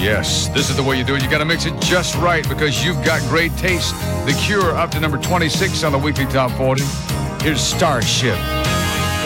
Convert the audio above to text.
Yes, this is the way you do it. You got to mix it just right because you've got great taste. The Cure up to number 26 on the Weekly Top 40. Here's Starship.